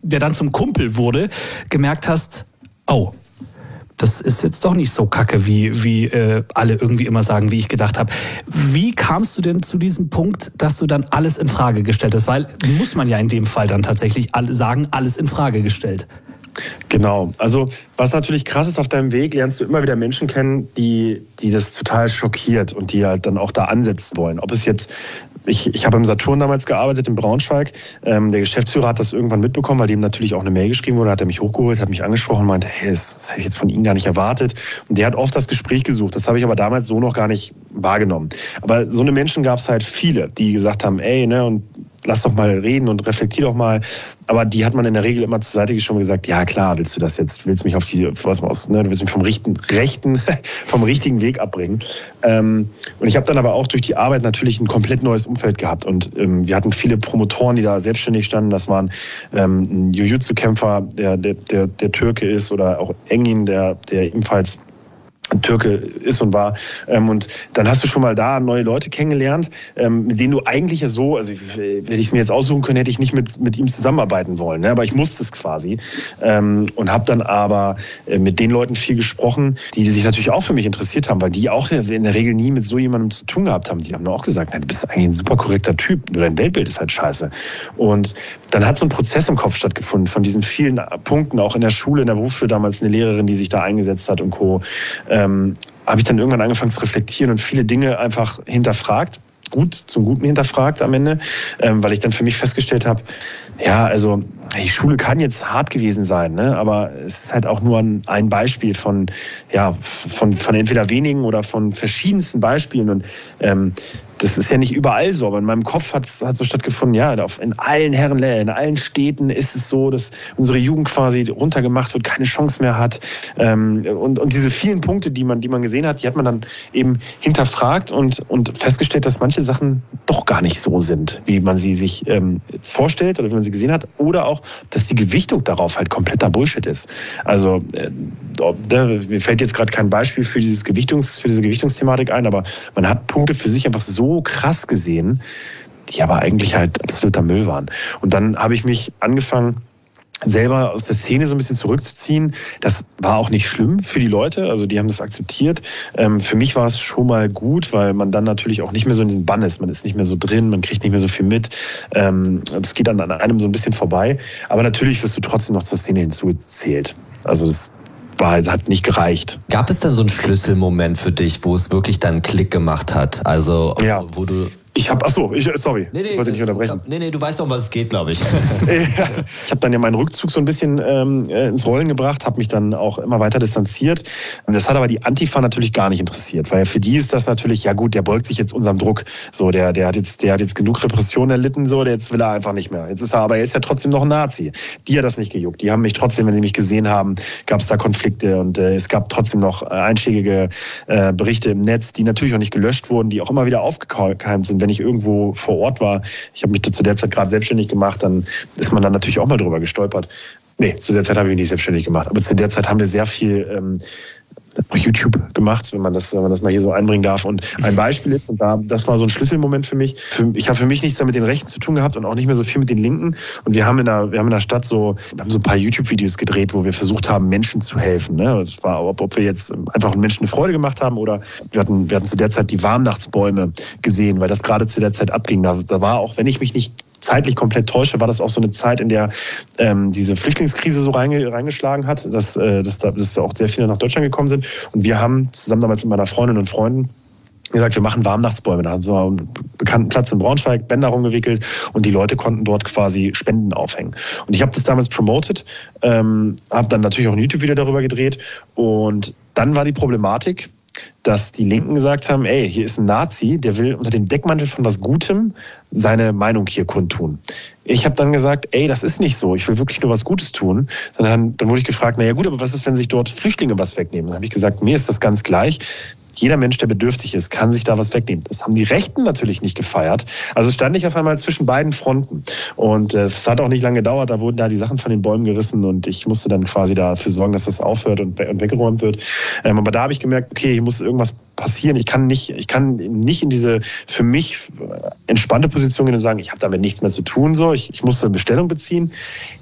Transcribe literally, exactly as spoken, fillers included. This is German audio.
der dann zum Kumpel wurde, gemerkt hast, oh, das ist jetzt doch nicht so kacke, wie, wie äh, alle irgendwie immer sagen, wie ich gedacht habe. Wie kamst du denn zu diesem Punkt, dass du dann alles in Frage gestellt hast? Weil muss man ja in dem Fall dann tatsächlich sagen, alles in Frage gestellt. Genau, also was natürlich krass ist, auf deinem Weg lernst du immer wieder Menschen kennen, die, die das total schockiert und die halt dann auch da ansetzen wollen. Ob es jetzt, ich, ich habe im Saturn damals gearbeitet in Braunschweig, ähm, der Geschäftsführer hat das irgendwann mitbekommen, weil dem natürlich auch eine Mail geschrieben wurde, hat er mich hochgeholt, hat mich angesprochen und meinte, hey, das, das habe ich jetzt von Ihnen gar nicht erwartet. Und der hat oft das Gespräch gesucht, das habe ich aber damals so noch gar nicht wahrgenommen. Aber so eine Menschen gab es halt viele, die gesagt haben, ey, ne, und lass doch mal reden und reflektier doch mal. Aber die hat man in der Regel immer zur Seite geschoben und gesagt, ja klar, willst du das jetzt, willst du mich auf die, was aus, ne, du willst mich vom richten, rechten, vom richtigen Weg abbringen. Ähm, und ich habe dann aber auch durch die Arbeit natürlich ein komplett neues Umfeld gehabt. Und ähm, wir hatten viele Promotoren, die da selbstständig standen. Das waren ähm, ein Jiu-Jitsu-Kämpfer, der, der, der, der Türke ist, oder auch Engin, der, der ebenfalls Türke ist und war. Und dann hast du schon mal da neue Leute kennengelernt, mit denen du eigentlich ja so, also hätte ich es mir jetzt aussuchen können, hätte ich nicht mit, mit ihm zusammenarbeiten wollen. Aber ich musste es quasi. Und habe dann aber mit den Leuten viel gesprochen, die sich natürlich auch für mich interessiert haben, weil die auch in der Regel nie mit so jemandem zu tun gehabt haben. Die haben auch gesagt, du bist eigentlich ein super korrekter Typ, nur dein Weltbild ist halt scheiße. Und dann hat so ein Prozess im Kopf stattgefunden von diesen vielen Punkten, auch in der Schule, in der Berufsschule damals eine Lehrerin, die sich da eingesetzt hat und Co. Ähm, habe ich dann irgendwann angefangen zu reflektieren und viele Dinge einfach hinterfragt, gut, zum Guten hinterfragt am Ende, ähm, weil ich dann für mich festgestellt habe, ja, also die Schule kann jetzt hart gewesen sein, ne? Aber es ist halt auch nur ein, ein Beispiel von, ja, von, von entweder wenigen oder von verschiedensten Beispielen und ähm, das ist ja nicht überall so, aber in meinem Kopf hat es so stattgefunden, ja, in allen Herrenläden, in allen Städten ist es so, dass unsere Jugend quasi runtergemacht wird, keine Chance mehr hat. Und, und diese vielen Punkte, die man, die man gesehen hat, die hat man dann eben hinterfragt und, und festgestellt, dass manche Sachen doch gar nicht so sind, wie man sie sich ähm, vorstellt oder wie man sie gesehen hat. Oder auch, dass die Gewichtung darauf halt kompletter Bullshit ist. Also äh, mir fällt jetzt gerade kein Beispiel für, dieses Gewichtungs, für diese Gewichtungsthematik ein, aber man hat Punkte für sich einfach so so krass gesehen, die aber eigentlich halt absoluter Müll waren. Und dann habe ich mich angefangen, selber aus der Szene so ein bisschen zurückzuziehen. Das war auch nicht schlimm für die Leute, also die haben das akzeptiert. Ähm, für mich war es schon mal gut, weil man dann natürlich auch nicht mehr so in diesem Bann ist. Man ist nicht mehr so drin, man kriegt nicht mehr so viel mit. Ähm, das geht dann an einem so ein bisschen vorbei. Aber natürlich wirst du trotzdem noch zur Szene hinzugezählt. Also das war, hat nicht gereicht. Gab es dann so einen Schlüsselmoment für dich, wo es wirklich dann einen Klick gemacht hat? Also, ja. wo du... Ich habe, achso, ich, sorry, nee, nee, ich wollte nicht unterbrechen. Nee, nee, du weißt doch, um was es geht, glaube ich. Ja, ich habe dann ja meinen Rückzug so ein bisschen ähm, ins Rollen gebracht, habe mich dann auch immer weiter distanziert. Das hat aber die Antifa natürlich gar nicht interessiert, weil für die ist das natürlich, ja gut, der beugt sich jetzt unserem Druck. So, der, der hat jetzt, der hat jetzt genug Repression erlitten, so, der jetzt will er einfach nicht mehr. Jetzt ist er, aber er ist ja trotzdem noch ein Nazi. Die hat das nicht gejuckt. Die haben mich trotzdem, wenn sie mich gesehen haben, gab es da Konflikte und äh, es gab trotzdem noch äh, einschlägige äh, Berichte im Netz, die natürlich auch nicht gelöscht wurden, die auch immer wieder aufgekeimt sind, wenn ich irgendwo vor Ort war. Ich habe mich zu der Zeit gerade selbstständig gemacht, dann ist man dann natürlich auch mal drüber gestolpert. Nee, zu der Zeit habe ich mich nicht selbstständig gemacht. Aber zu der Zeit haben wir sehr viel ähm, YouTube gemacht, wenn man das, wenn man das mal hier so einbringen darf. Und ein Beispiel ist, und da, das war so ein Schlüsselmoment für mich. Für, ich habe für mich nichts mehr mit den Rechten zu tun gehabt und auch nicht mehr so viel mit den Linken. Und wir haben in der, wir haben in der Stadt so, wir haben so ein paar YouTube-Videos gedreht, wo wir versucht haben, Menschen zu helfen. Ne? Das war, ob, ob wir jetzt einfach Menschen eine Freude gemacht haben oder wir hatten, wir hatten zu der Zeit die Warmnachtsbäume gesehen, weil das gerade zu der Zeit abging. Da, da war auch, wenn ich mich nicht zeitlich komplett täusche, war das auch so eine Zeit, in der ähm, diese Flüchtlingskrise so reinge, reingeschlagen hat, dass, äh, dass, da, dass auch sehr viele nach Deutschland gekommen sind. Und wir haben zusammen damals mit meiner Freundin und Freunden gesagt, wir machen Warmnachtsbäume. Da haben wir einen bekannten Platz in Braunschweig, Bänder rumgewickelt und die Leute konnten dort quasi Spenden aufhängen. Und ich habe das damals promoted, ähm, habe dann natürlich auch ein YouTube-Video darüber gedreht und dann war die Problematik, dass die Linken gesagt haben, ey, hier ist ein Nazi, der will unter dem Deckmantel von was Gutem seine Meinung hier kundtun. Ich habe dann gesagt, ey, das ist nicht so, ich will wirklich nur was Gutes tun. Dann, dann wurde ich gefragt, naja gut, aber was ist, wenn sich dort Flüchtlinge was wegnehmen? Dann habe ich gesagt, mir ist das ganz gleich. Jeder Mensch, der bedürftig ist, kann sich da was wegnehmen. Das haben die Rechten natürlich nicht gefeiert. Also stand ich auf einmal zwischen beiden Fronten. Und äh, es hat auch nicht lange gedauert, da wurden da die Sachen von den Bäumen gerissen und ich musste dann quasi dafür sorgen, dass das aufhört und, und weggeräumt wird. Ähm, aber da habe ich gemerkt, okay, hier muss irgendwas passieren. Ich kann nicht, ich kann nicht in diese für mich entspannte Position gehen und sagen, ich habe damit nichts mehr zu tun. So, ich, ich musste eine Bestellung beziehen.